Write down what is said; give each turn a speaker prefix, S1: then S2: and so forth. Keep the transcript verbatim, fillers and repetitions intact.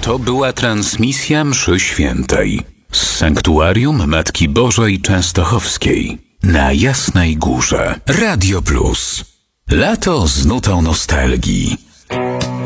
S1: To była transmisja mszy świętej z sanktuarium Matki Bożej Częstochowskiej na Jasnej Górze. Radio Plus. Lato z nutą nostalgii.